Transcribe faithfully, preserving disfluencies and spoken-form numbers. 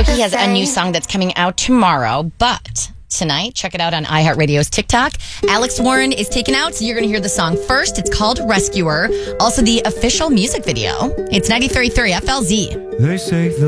he has a new song that's coming out tomorrow, but tonight, check it out on iHeartRadio's TikTok. Alex Warren is taken out, so you're going to hear the song first. It's called Rescuer. Also, the official music video. It's ninety-three point three F L Z. They say the